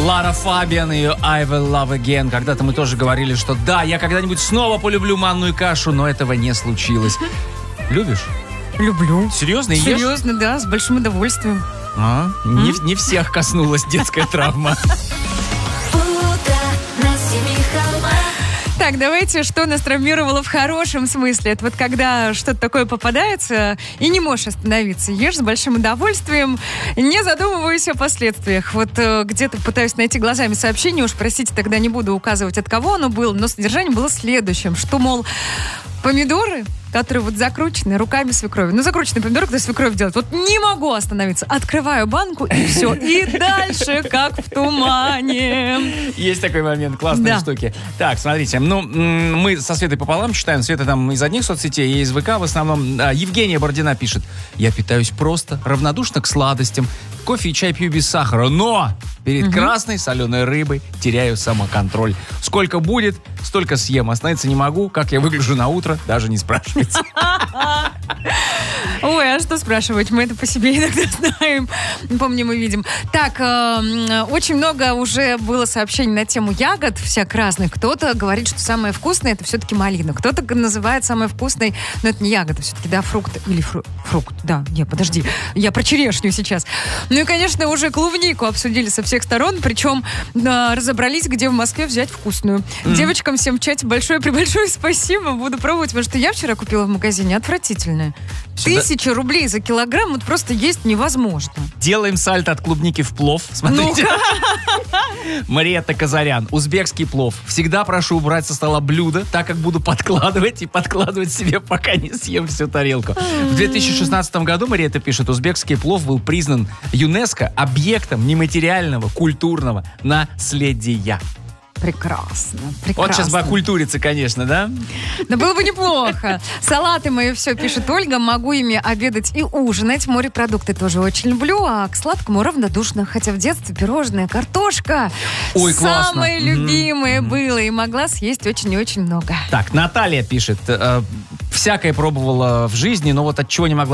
Лара Фабиан и ее I Will Love Again. Когда-то мы тоже говорили, что да, я когда-нибудь снова полюблю манную кашу, но этого не случилось. Любишь? Люблю. Серьезно? Ешь? Серьезно, да, с большим удовольствием. Не всех коснулась детская травма. Так, давайте, что нас травмировало в хорошем смысле. Это вот когда что-то такое попадается, и не можешь остановиться. Ешь с большим удовольствием, не задумываясь о последствиях. Вот где-то пытаюсь найти глазами сообщение, уж простите, тогда не буду указывать, от кого оно было, но содержание было следующим, что, мол, помидоры, которые вот закручены руками свекрови. Ну, закрученные помидоры, когда свекровь делает. Вот не могу остановиться. Открываю банку, и все. И дальше, как в тумане. Есть такой момент, классные штуки. Так, смотрите, мы со Светой пополам читаем. Света там из одних соцсетей и из ВК в основном. Евгения Бородина пишет: я питаюсь просто, равнодушно к сладостям. Кофе и чай пью без сахара, но перед красной соленой рыбой теряю самоконтроль. Сколько будет, столько съем. Остановиться не могу. Как я выгляжу на утро, даже не спрашивайте. Ой, а что спрашивать? Мы это по себе иногда знаем. Помним и видим. Так, очень много уже было сообщений на тему ягод, всяк разных. Кто-то говорит, что самое вкусное это все-таки малина. Кто-то называет самой вкусной, но это не ягода все-таки, да, фрукт. Или фрукт, да. Не, подожди, я про черешню сейчас. Ну и, конечно, уже клубнику обсудили со всех сторон, причем разобрались, где в Москве взять вкусную. Девочкам всем в чате большое-пребольшое спасибо. Буду пробовать, потому что я вчера купила в магазине отвратительное. 1000 рублей за килограмм вот просто есть невозможно. Делаем сальто от клубники в плов. Смотрите. Мариетта Казарян. Узбекский плов. Всегда прошу убрать со стола блюдо, так как буду подкладывать себе, пока не съем всю тарелку. В 2016 году, Мариетта пишет, узбекский плов был признан ЮНЕСКО объектом нематериального культурного наследия. Прекрасно. Вот сейчас бы окультуриться, конечно, да? Да было бы неплохо. Салаты мои все, пишет Ольга. Могу ими обедать и ужинать. Морепродукты тоже очень люблю, а к сладкому равнодушно. Хотя в детстве пирожное, картошка. Ой, классно. Самое любимое было. И могла съесть очень и очень много. Так, Наталья пишет. Всякое пробовала в жизни, но вот от чего не могла